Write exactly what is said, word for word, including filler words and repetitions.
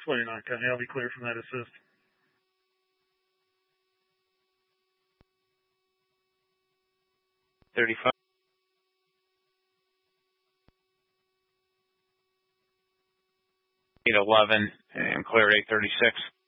twenty-nine County, I'll be clear from that assist. thirty-five. eight eleven and clear eight thirty-six.